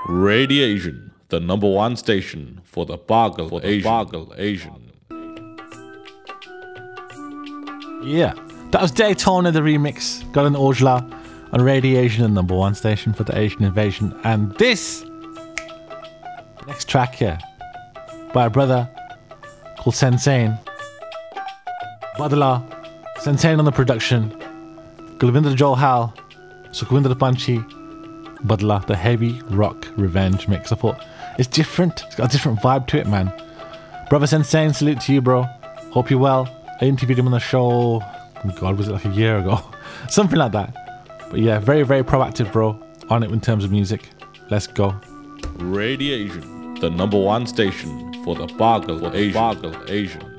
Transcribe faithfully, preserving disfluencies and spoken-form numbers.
Radiation, the number one station for the Bagel for the Asian. Bagel Asian. Yeah, that was Daytona, the remix. Got an Ojla on Radiation, the number one station for the Asian invasion. And this next track here by a brother called Sensane. Badala, Sensane on the production. Gulvinder Johal, Sukhwinder Panchi, Badla, the heavy rock revenge mix. I thought it's different. It's got a different vibe to it, man. Brother Sensane, salute to you, bro. Hope you're well. I interviewed him on the show. Oh God, was it like a year ago? Something like that. But yeah, very, very proactive, bro. On it in terms of music. Let's go. Radiation, the number one station for the Bagel Asian. Bagel Asian.